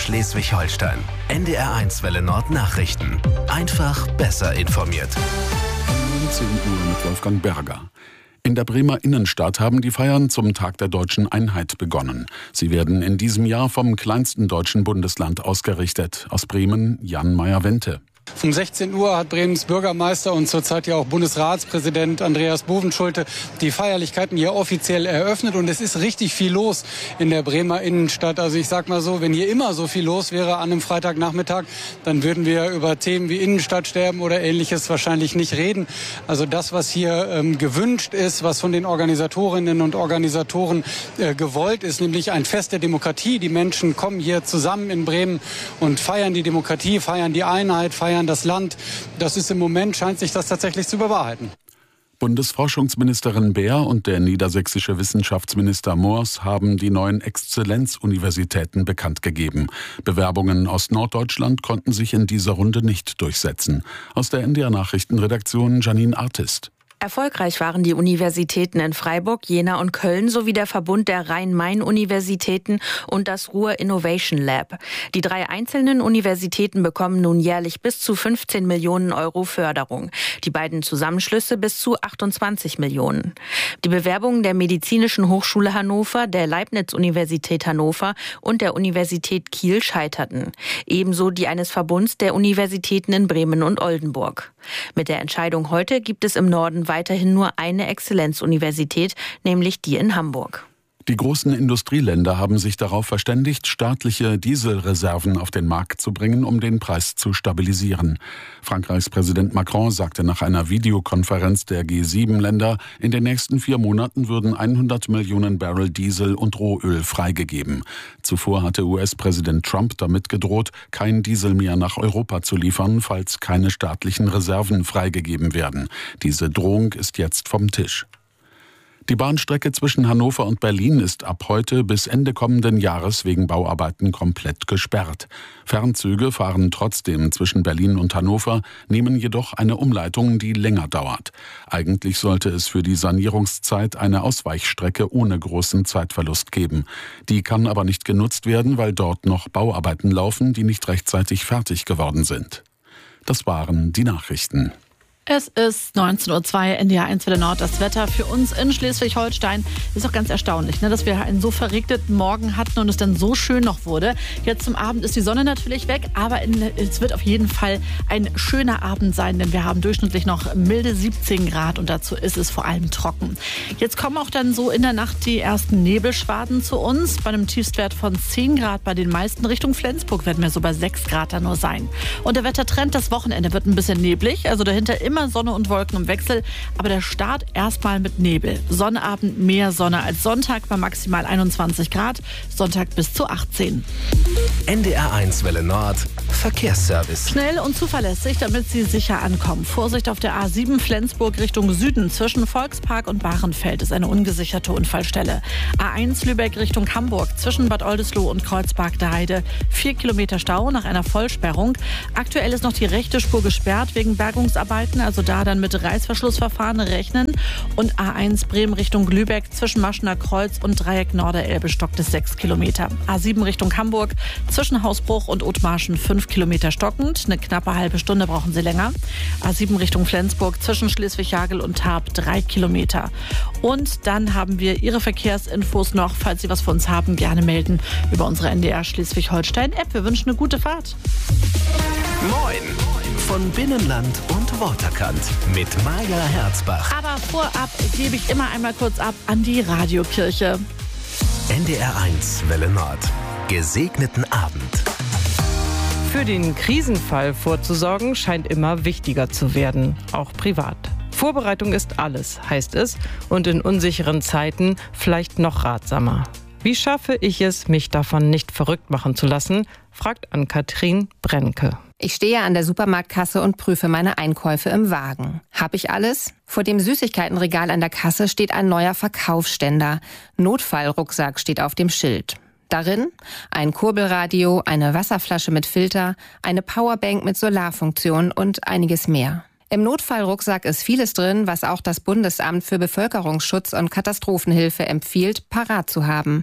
Schleswig-Holstein. NDR1 Welle Nord Nachrichten. Einfach besser informiert. 10 Uhr mit Wolfgang Berger. In der Bremer Innenstadt haben die Feiern zum Tag der Deutschen Einheit begonnen. Sie werden in diesem Jahr vom kleinsten deutschen Bundesland ausgerichtet. Aus Bremen, Jan Meyer-Wente. Um 16 Uhr hat Bremens Bürgermeister und zurzeit ja auch Bundesratspräsident Andreas Bovenschulte die Feierlichkeiten hier offiziell eröffnet. Und es ist richtig viel los in der Bremer Innenstadt. Also ich sag mal so, wenn hier immer so viel los wäre an einem Freitagnachmittag, dann würden wir über Themen wie Innenstadtsterben oder Ähnliches wahrscheinlich nicht reden. Also das, was hier gewünscht ist, was von den Organisatorinnen und Organisatoren gewollt ist, nämlich ein Fest der Demokratie. Die Menschen kommen hier zusammen in Bremen und feiern die Demokratie, feiern die Einheit, feiern das Land. Das ist im Moment, scheint sich das tatsächlich zu bewahrheiten. Bundesforschungsministerin Beer und der niedersächsische Wissenschaftsminister Moors haben die neuen Exzellenzuniversitäten bekannt gegeben. Bewerbungen aus Norddeutschland konnten sich in dieser Runde nicht durchsetzen. Aus der NDR Nachrichtenredaktion Janine Artist. Erfolgreich waren die Universitäten in Freiburg, Jena und Köln sowie der Verbund der Rhein-Main-Universitäten und das Ruhr Innovation Lab. Die 3 einzelnen Universitäten bekommen nun jährlich bis zu 15 Millionen Euro Förderung. Die beiden Zusammenschlüsse bis zu 28 Millionen. Die Bewerbungen der Medizinischen Hochschule Hannover, der Leibniz-Universität Hannover und der Universität Kiel scheiterten. Ebenso die eines Verbunds der Universitäten in Bremen und Oldenburg. Mit der Entscheidung heute gibt es im Norden weiterhin nur eine Exzellenzuniversität, nämlich die in Hamburg. Die großen Industrieländer haben sich darauf verständigt, staatliche Dieselreserven auf den Markt zu bringen, um den Preis zu stabilisieren. Frankreichs Präsident Macron sagte nach einer Videokonferenz der G7-Länder, in den nächsten 4 Monaten würden 100 Millionen Barrel Diesel und Rohöl freigegeben. Zuvor hatte US-Präsident Trump damit gedroht, kein Diesel mehr nach Europa zu liefern, falls keine staatlichen Reserven freigegeben werden. Diese Drohung ist jetzt vom Tisch. Die Bahnstrecke zwischen Hannover und Berlin ist ab heute bis Ende kommenden Jahres wegen Bauarbeiten komplett gesperrt. Fernzüge fahren trotzdem zwischen Berlin und Hannover, nehmen jedoch eine Umleitung, die länger dauert. Eigentlich sollte es für die Sanierungszeit eine Ausweichstrecke ohne großen Zeitverlust geben. Die kann aber nicht genutzt werden, weil dort noch Bauarbeiten laufen, die nicht rechtzeitig fertig geworden sind. Das waren die Nachrichten. Es ist 19:02 Uhr, NDR1 Welle Nord. Das Wetter für uns in Schleswig-Holstein ist auch ganz erstaunlich, dass wir einen so verregneten Morgen hatten und es dann so schön noch wurde. Jetzt zum Abend ist die Sonne natürlich weg, aber es wird auf jeden Fall ein schöner Abend sein, denn wir haben durchschnittlich noch milde 17 Grad und dazu ist es vor allem trocken. Jetzt kommen auch dann so in der Nacht die ersten Nebelschwaden zu uns. Bei einem Tiefstwert von 10 Grad bei den meisten Richtung Flensburg werden wir so bei 6 Grad dann nur sein. Und der Wettertrend, das Wochenende wird ein bisschen neblig, also dahinter immer Sonne und Wolken im Wechsel, aber der Start erstmal mit Nebel. Sonnabend mehr Sonne als Sonntag bei maximal 21 Grad, Sonntag bis zu 18. NDR1 Welle Nord Verkehrsservice. Schnell und zuverlässig, damit Sie sicher ankommen. Vorsicht auf der A7 Flensburg Richtung Süden. Zwischen Volkspark und Bahrenfeld ist eine ungesicherte Unfallstelle. A1 Lübeck Richtung Hamburg. Zwischen Bad Oldesloe und Kreuzberg der Heide 4 Kilometer Stau nach einer Vollsperrung. Aktuell ist noch die rechte Spur gesperrt wegen Bergungsarbeiten, also da dann mit Reißverschlussverfahren rechnen. Und A1 Bremen Richtung Lübeck zwischen Maschener Kreuz und Dreieck Norderelbe stockt es 6 Kilometer. A7 Richtung Hamburg zwischen Hausbruch und Othmarschen 5 Kilometer stockend. Eine knappe halbe Stunde brauchen Sie länger. A7 Richtung Flensburg zwischen Schleswig-Jagel und Tarp 3 Kilometer. Und dann haben wir Ihre Verkehrsinfos noch. Falls Sie was für uns haben, gerne melden über unsere NDR Schleswig-Holstein-App. Wir wünschen eine gute Fahrt. Moin von Binnenland und Waterkant mit Maja Herzbach. Aber vorab gebe ich immer einmal kurz ab an die Radiokirche. NDR1 Welle Nord. Gesegneten Abend. Für den Krisenfall vorzusorgen scheint immer wichtiger zu werden, auch privat. Vorbereitung ist alles, heißt es, und in unsicheren Zeiten vielleicht noch ratsamer. Wie schaffe ich es, mich davon nicht verrückt machen zu lassen, fragt Ann-Kathrin Brennke. Ich stehe an der Supermarktkasse und prüfe meine Einkäufe im Wagen. Hab ich alles? Vor dem Süßigkeitenregal an der Kasse steht ein neuer Verkaufsständer. Notfallrucksack steht auf dem Schild. Darin ein Kurbelradio, eine Wasserflasche mit Filter, eine Powerbank mit Solarfunktion und einiges mehr. Im Notfallrucksack ist vieles drin, was auch das Bundesamt für Bevölkerungsschutz und Katastrophenhilfe empfiehlt, parat zu haben.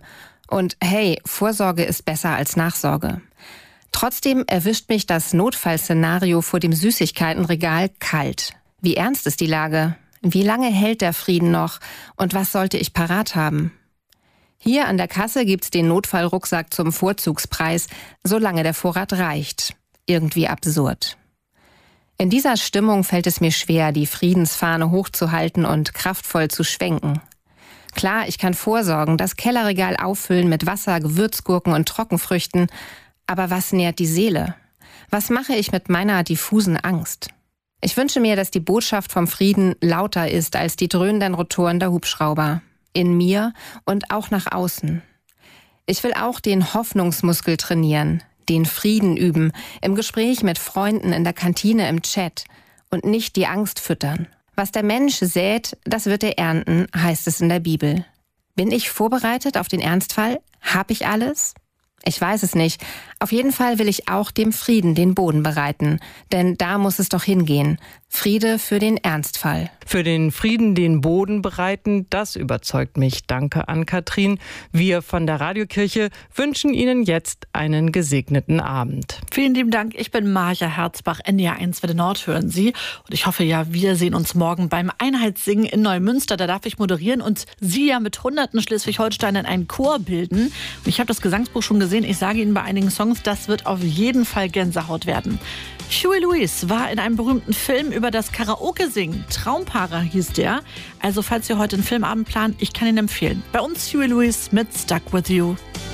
Und hey, Vorsorge ist besser als Nachsorge. Trotzdem erwischt mich das Notfallszenario vor dem Süßigkeitenregal kalt. Wie ernst ist die Lage? Wie lange hält der Frieden noch? Und was sollte ich parat haben? Hier an der Kasse gibt's den Notfallrucksack zum Vorzugspreis, solange der Vorrat reicht. Irgendwie absurd. In dieser Stimmung fällt es mir schwer, die Friedensfahne hochzuhalten und kraftvoll zu schwenken. Klar, ich kann vorsorgen, das Kellerregal auffüllen mit Wasser, Gewürzgurken und Trockenfrüchten. Aber was nährt die Seele? Was mache ich mit meiner diffusen Angst? Ich wünsche mir, dass die Botschaft vom Frieden lauter ist als die dröhnenden Rotoren der Hubschrauber. In mir und auch nach außen. Ich will auch den Hoffnungsmuskel trainieren, den Frieden üben, im Gespräch mit Freunden, in der Kantine, im Chat und nicht die Angst füttern. Was der Mensch sät, das wird er ernten, heißt es in der Bibel. Bin ich vorbereitet auf den Ernstfall? Hab ich alles? Ich weiß es nicht. Auf jeden Fall will ich auch dem Frieden den Boden bereiten. Denn da muss es doch hingehen. Friede für den Ernstfall. Für den Frieden den Boden bereiten, das überzeugt mich. Danke an Katrin. Wir von der Radiokirche wünschen Ihnen jetzt einen gesegneten Abend. Vielen lieben Dank. Ich bin Marja Herzbach. NDR 1 Welle Nord hören Sie. Und ich hoffe ja, wir sehen uns morgen beim Einheitssingen in Neumünster. Da darf ich moderieren und Sie ja mit hunderten Schleswig-Holsteinern einen Chor bilden. Und ich habe das Gesangsbuch schon gesehen. Ich sage Ihnen bei einigen Songs, das wird auf jeden Fall Gänsehaut werden. Huey Lewis war in einem berühmten Film über das Karaoke-Singen. Traumpaare hieß der. Also falls Sie heute einen Filmabend planen, ich kann ihn empfehlen. Bei uns Huey Lewis mit Stuck With You.